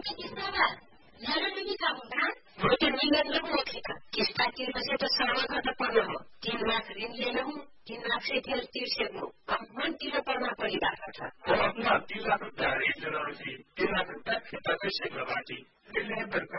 तो निवेदन लगू था किस्ता 3 बजे तो सामान तो पढ़ना हो 3 लाख ऋण लेना हो 3 लाख से फिर 30 से अब मन 3 पढ़ना परिवार का था तो अपना 3 लाख रुपया ऋण लेना 3 लाख रुपया खाता कैसे करवाती